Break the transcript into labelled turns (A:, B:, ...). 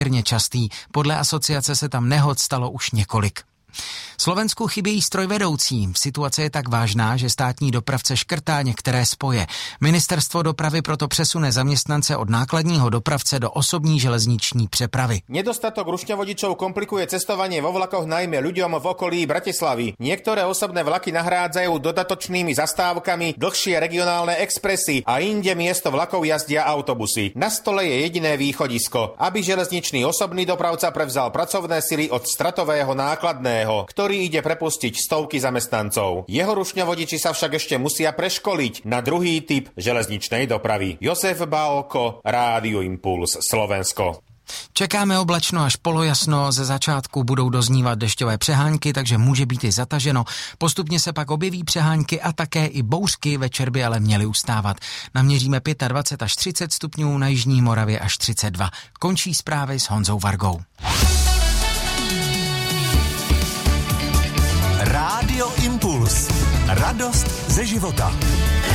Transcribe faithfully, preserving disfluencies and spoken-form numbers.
A: častý. Podle asociace se tam nehod stalo už několik. Slovensku chybějí strojvedoucí. Situace je tak vážná, že státní dopravce škrtá některé spoje. Ministerstvo dopravy proto přesune zaměstnance od nákladního dopravce do osobní železniční přepravy.
B: Nedostatok rušňovodičov komplikuje cestovanie vo vlakoch najmä ľuďom v okolí Bratislavy. Niektoré osobné vlaky nahrádzajú dodatočnými zastávkami dlhšie regionálne expresy a inde miesto vlakov jazdia autobusy. Na stole je jediné východisko, aby železničný osobný dopravca prevzal pracovné sily od stratového nákladného, ktorý ide prepustiť stovky zamestnancov. Jeho rušňovodiči sa však ešte musia preškoliť na druhý typ železničnej dopravy. Josef Bálko, Rádio Impuls, Slovensko.
A: Čekáme oblačno až polojasno, ze začátku budou doznívat dešťové přehánky, takže může být i zataženo. Postupně se pak objeví přehánky a také i bouřky, večer by ale měly ustávat. Naměříme dvacet pět až třicet stupňů, na jižní Moravě až třicet dva. Končí zprávy s Honzou Vargou.
C: Rádio Impuls. Radost ze života.